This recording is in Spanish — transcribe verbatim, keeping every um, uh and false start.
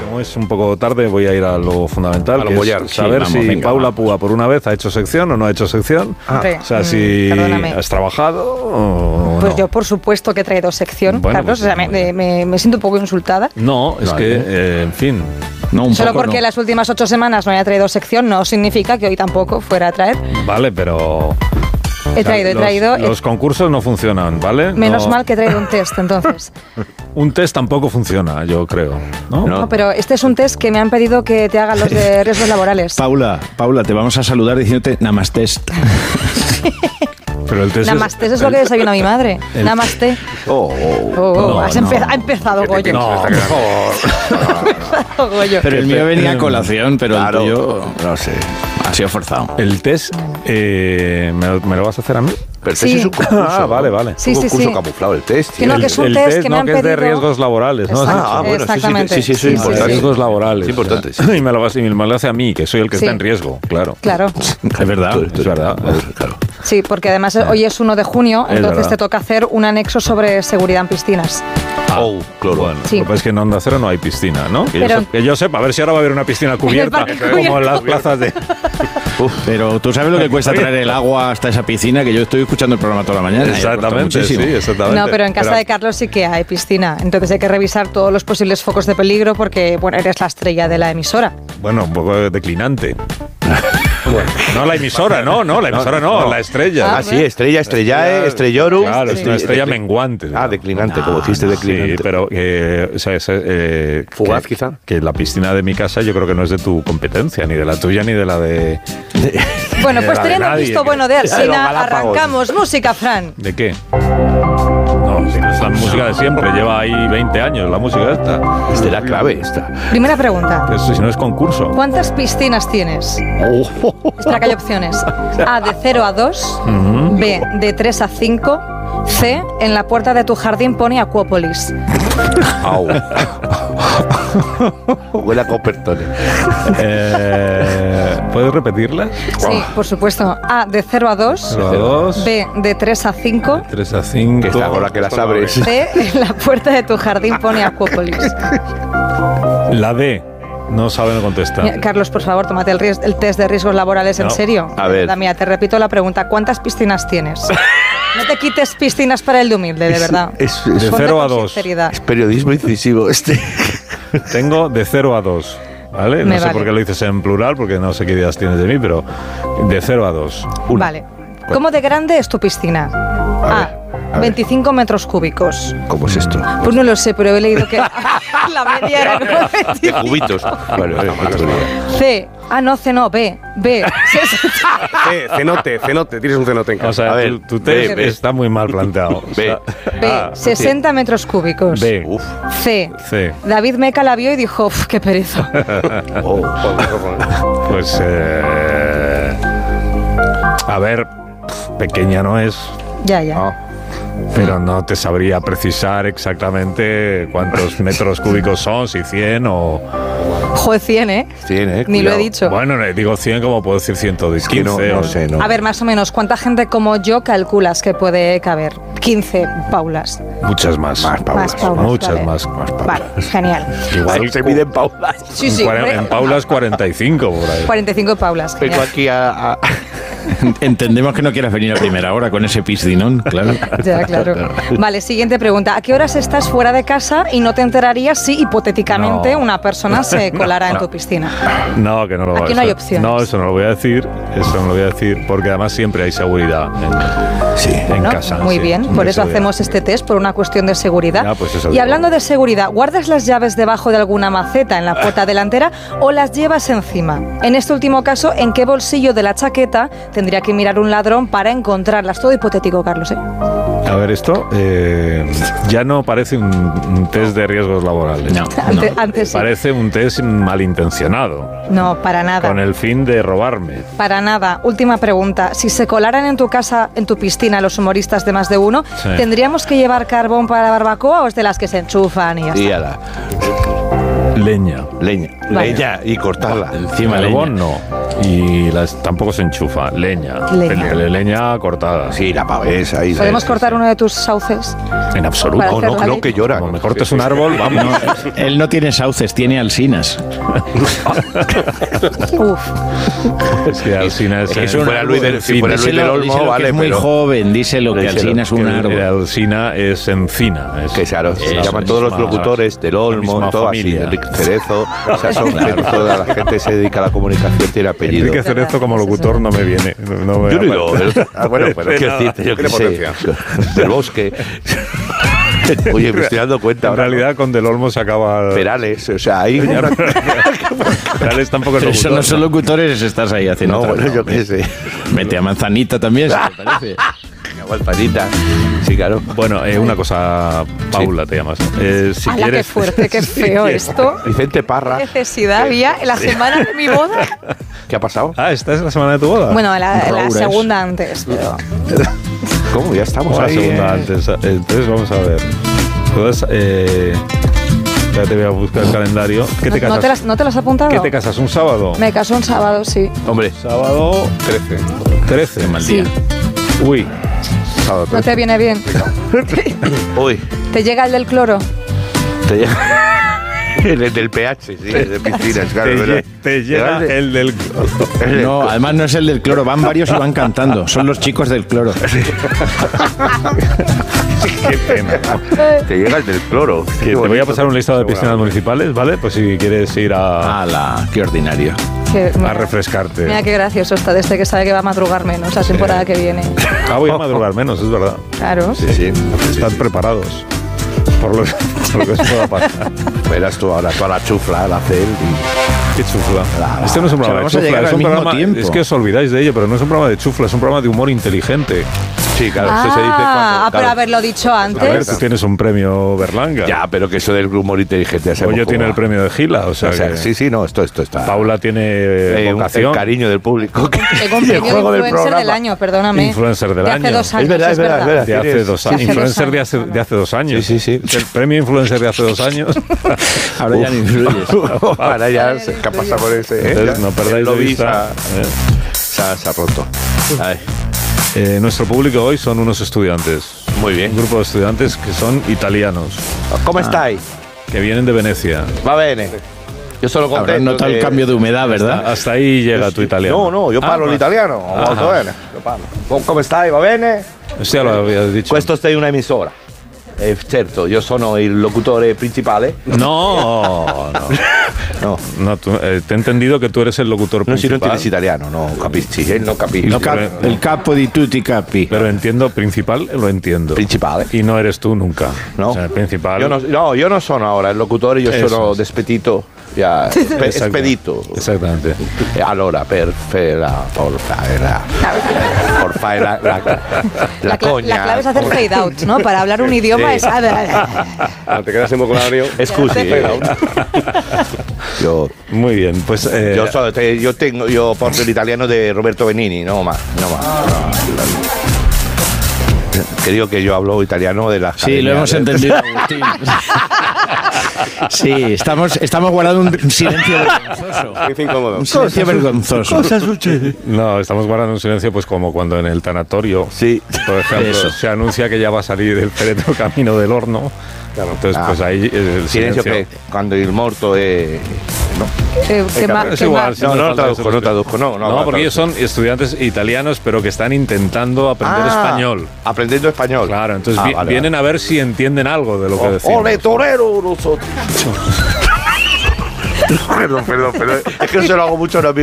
como es un poco tarde, voy a ir a lo fundamental, a lo que mollar. es saber sí, vamos, si venga, Paula vamos. Púa por una vez ha hecho sección o no ha hecho sección. Ah. O sea, si Perdóname. has trabajado o Pues no. yo, por supuesto, que he traído sección, Bueno, Carlos. pues, o sea, me, muy me- me siento un poco insultada. No, es Vale. que, eh, en fin. No, un Solo poco porque no. las últimas ocho semanas no haya traído sección no significa que hoy tampoco fuera a traer. Vale, pero... He traído, he los, traído. Los concursos no funcionan, ¿vale? Menos No- mal que he traído un test, entonces. Un test tampoco funciona, yo creo, ¿no? No, pero este es un test que me han pedido que te hagan los de riesgos laborales. Paula, Paula, te vamos a saludar diciéndote namastest. Pero el test Namaste, eso es lo que desayuna mi madre. el- Namaste. Oh, Oh, oh, No, has no. empe- ha empezado Goyo. No, por favor. Goyo. pero el mío venía a colación, pero Claro, el tuyo no sé. ha sido forzado. El test, eh, ¿me, lo- me lo vas a hacer a mí? Pero el Sí. test es un concurso. Ah, vale, vale. Sí, un sí, concurso sí. camuflado, el test. Que no, el, que es un el test que me no, han que es de pedido. riesgos laborales, ¿no? Exacto. Ah, bueno, sí, sí, Exactamente. sí, sí, sí, Sí, sí, importante. Riesgos laborales. Es importante, sí. Y me lo, vas, y me lo hace a mí, que soy el que Sí. está en riesgo, claro. Claro. Es verdad. Tú- tú- es verdad. Claro. Sí, porque además hoy es uno de junio, Es entonces verdad. te toca hacer un anexo sobre seguridad en piscinas. Oh, claro. Bueno, Sí. lo que pasa es que en Onda Cero no hay piscina, ¿no? Que, Pero- yo, sepa, que yo sepa, a ver si ahora va a haber una piscina cubierta, parque como cubierto. en las plazas de... Pero tú sabes lo que cuesta traer el agua hasta esa piscina, que yo estoy escuchando el programa toda la mañana. y me Exactamente, cuesta sí, muchísimo. exactamente. No, pero en casa de Carlos sí que hay piscina, entonces hay que revisar todos los posibles focos de peligro porque, bueno, eres la estrella de la emisora. Bueno, un poco declinante. No la emisora, no, no, la emisora no, no. la estrella. Ah, sí, estrella, estrellae, estrellorum. Claro, es Sí. una estrella Decli- menguante. Ah, declinante, como dijiste, declinante. Sí, pero eh, o sea, es, eh, Fugaz, que, quizá. que la piscina de mi casa yo creo que no es de tu competencia, ni de la tuya, ni de la de... Bueno, pues la de teniendo nadie, visto que- bueno de de los Alsina, Galápagos. arrancamos música, Fran. ¿De qué? No, si no es la música de siempre, lleva ahí veinte años la música esta. Es de la clave esta. Primera pregunta. Eso, si no es concurso. ¿Cuántas piscinas tienes? Oh. Espera que hay opciones. A, de cero a dos. B, de tres a cinco. C, en la puerta de tu jardín pone Acuópolis. Au. Huele a Coppertone. Eh, ¿Puedes repetirlas? Sí, por supuesto. A, de cero a dos. Dos, B, de tres a cinco. tres a cinco. Que está con la que las abres. C, en la puerta de tu jardín pone Acuópolis. La D. No saben contestar. Mira, Carlos, por favor, tómate el, ries- el test de riesgos laborales en No. serio. A ver. Da, mira, te repito la pregunta. ¿Cuántas piscinas tienes? No te quites piscinas para el de humilde, de verdad. Es, De es, Ponte cero a con dos. sinceridad. es periodismo incisivo este. Tengo de cero a dos. ¿Vale? No Me sé vale. por qué lo dices en plural, porque no sé qué ideas tienes de mí, pero de cero a dos. Vale. ¿Cómo de grande es tu piscina? A A, ver, a ver. veinticinco metros cúbicos. ¿Cómo es esto? Pues no lo sé, pero he leído que la media era como De veinticinco. cubitos. Vale, vale, no tengo ni idea. C, ah, no, C no, B, B, sesenta. Eh, cenote, cenote, tienes un cenote en casa. O sea, A ver, tu, tu test B, B. está muy mal planteado. O sea, B, ah, sesenta metros cúbicos. B. Uf. C, C. David Meca la vio y dijo, "Uf, qué pereza". Oh. Pues. Eh, a ver, pequeña no es, Ya, ya. Ah. pero no te sabría precisar exactamente cuántos metros cúbicos son, si cien o. Joder, cien, ¿eh? Tiene, eh, Ni lo he cuidado. dicho. Bueno, no, digo cien, como puedo decir ciento Es que no, quince no o- sé, no. A ver, más o menos, ¿cuánta gente como yo calculas que puede caber? quince Paulas. Muchas más. Más Paulas. Más Paulas, Muchas vale. más. más Paulas. Vale, genial. Igual Se miden paulas. Sí, en, sí, cuare- hombre. en Paulas cuarenta y cinco por ahí. cuarenta y cinco Paulas. Vengo Genial. aquí a... a- Entendemos que no quieras venir a primera hora con ese piscinón, claro. Ya, claro. Vale, siguiente pregunta. ¿A qué horas estás fuera de casa y no te enterarías si hipotéticamente No. una persona se colara en tu piscina? No, que no lo voy a Aquí decir. no hay opciones. No, eso no lo voy a decir. Eso no lo voy a decir porque además siempre hay seguridad en, Sí. en ¿No? casa. Muy sí, bien, siempre por eso hay seguridad. hacemos este test, por una cuestión de seguridad. Ya, pues eso y digo. hablando de seguridad, ¿guardas las llaves debajo de alguna maceta en la puerta delantera o las llevas encima? En este último caso, ¿en qué bolsillo de la chaqueta tendría que mirar un ladrón para encontrarlas? Todo hipotético, Carlos, ¿eh? A ver, esto eh, ya no parece un, un test de riesgos laborales. No, Ante- no. antes sí. Parece un test malintencionado, No, para nada. con el fin de robarme. Para nada. Última pregunta. Si se colaran en tu casa, en tu piscina, los humoristas de más de uno, Sí. ¿tendríamos que llevar carbón para la barbacoa o es de las que se enchufan y ya Y está? a la Leña. leña. Vale. Leña y cortarla. Encima Carbón leña. no. Y las, tampoco se enchufa. Leña. Leña. Leña, leña cortada. Sí, la pavesa ahí. ¿Podemos sí, cortar sí. uno de tus sauces? En absoluto. Para No, hacer no, la no, leña. que llora. Como me cortes un árbol, vamos. No, él no tiene sauces, tiene alsinas. Uf. Es que Alsina es, Es en- un fuera Luis del- si en- fuera Luis del Díselo, Olmo, díselo que vale, es muy pero- joven, díselo que Díselo, alsina es un el- el árbol. Alsina es encina. Es, Que claro, se es llaman la todos los misma- locutores del la Olmo, misma todo familia. así, Enrique Cerezo, o sea, son gente, toda la gente que se dedica a la comunicación tiene apellido. Enrique Cerezo como locutor no me viene. No me Yo no digo, aparece. ah, bueno, pero De qué nada. decirte, yo qué Tiene sé, del Bosque. Oye, me estoy dando cuenta En ahora. realidad con Del Olmo se acaba... Perales, o sea, ahí... Perales tampoco es Pero eso locutor. no son locutores, estás ahí haciendo No, otra bueno, cosa. yo qué sé. Vete a Manzanita también, si te parece. Manzanita. Sí, claro. Bueno, eh, una cosa, Paula te llamas. Eh, si ¡Hala, qué quieres... fuerte, qué feo esto! Vicente ¿Qué Parra, necesidad había en la semana de mi boda? ¿qué ha pasado? Ah, ¿esta es la semana de tu boda? Bueno, la, la Roures. segunda antes, pero... ¿Cómo? Ya estamos Como la ahí. segunda eh. antes. Entonces vamos a ver. Puedes, eh, ya te voy a buscar el calendario. ¿Qué te ¿No, casas? no te las, ¿No te las has apuntado? ¿Qué te casas? ¿Un sábado? Me caso un sábado, sí. Hombre, Sábado trece. trece. Qué mal Sí. día. Uy. sábado ¿No te viene bien? Uy, ¿Te llega el del cloro? te llega... El del pH, sí, el de piscinas, claro. Te, ¿verdad? lle- te llega Llega el del... el- No, además no es el del cloro, van varios y van cantando. Son los chicos del cloro. Qué pena. Te llega el del cloro. Que te voy a pasar un listado de piscinas municipales, ¿vale? Pues si quieres ir a, ¡Hala! ¡Qué ordinario! Que, a mira, refrescarte. mira qué gracioso está de este que sabe que va a madrugar menos la temporada que viene. Ah, voy a madrugar menos, es verdad. Claro. Sí, sí. Están preparados. Por lo, por lo que os pueda pasar. Verás tú ahora toda la chufla, la cel y... Qué chufla. Este no es un programa de vamos a chufla, llegar es al un mismo programa... tiempo. Es que os olvidáis de ello, pero no es un programa de chufla, es un programa de humor inteligente. Sí, claro, Ah, eso se dice cuando... ah, pero claro. haberlo dicho A ver, antes. tú tienes un premio Berlanga. Ya, pero que eso del humor inteligente... ya sabemos Hoyo cómo tiene va. el premio de Gila, o sea, O sea, que sí, sí, no, esto, esto está... Paula tiene Eh, un- vocación. el cariño del público. Tengo un Y el premio de juego del influencer programa. del año, perdóname. Influencer del de año. hace dos años, Es verdad, es verdad, es verdad. De hace Tienes- dos sí, años. sí. Influencer de hace, de hace dos años. Sí, sí, sí. El premio influencer de hace dos años. Ahora ya no influyes. Ahora ya se escapa por ese... ¿eh? Entonces, no perdáis El de lobby vista. Se, eh. ha- se ha, se ha roto. Ay, Eh, nuestro público hoy son unos estudiantes. muy bien. Un grupo de estudiantes que son italianos, ¿Cómo estáis? que vienen de Venecia. Va bene. Yo solo Habrás contento notado el de- cambio de humedad, ¿verdad? Hasta ahí llega tu italiano. No, no, io parlo Ah, l'italiano, Ah. molto bene. Io parlo. Co- Come stai? Va bene? Eso ya lo habías dicho. Questo sei una emisora. Eh, certo, io sono il locutore principale. No, no. No, No, tú- eh, te he entendido que tú eres el locutor non si non principal. entiendes italiano, no capisci, eh, non capisci. El, cap- el capo di tutti i capi. Pero entiendo, principal lo entiendo. Principale. Y no eres tú nunca. No, O sea, el principal. Io no, no, io non sono ora il locutore, io Eso. sono despedito. Ya, spe- Exacto. spedito. Exactamente. E allora, per fare la, por fare la, por fare la, la, la, La, cla- cogna. la clave es hacer fade out, ¿no? Para hablar un idioma Sí. es... Cuando te quedas en vocabulario. Scusi, eh, io, Muy bien, pues. eh, io, so, te- io, tengo, io porto l'italiano di Roberto Benini, no ma, no ma. no. Que digo que yo hablo italiano de la Sí, lo hemos entendido, Agustín. Sí, estamos, estamos guardando un silencio vergonzoso. Muy incómodo. Un silencio vergonzoso. No, estamos guardando un silencio, pues como cuando en el tanatorio, Sí. por ejemplo, Eso. se anuncia que ya va a salir el féretro camino del horno. Entonces, Ah. pues ahí eh, el Silencio silencio. che quando il morto è... No, Eh, qué ma- Es qué igual, ma- sí, no, hace no falta traduzco, que se no lo- traduzco, no. No, No, va, porque ellos traduzco. son estudiantes italianos, pero que están intentando aprender Ah, español. Aprendiendo español. Claro, entonces Ah, vi- vale, vienen a ver si entienden algo de lo que vale. decimos. ¡Ole, torero! Nosotros. Perdón, perdón, perdón. Es que se lo hago mucho a un amigo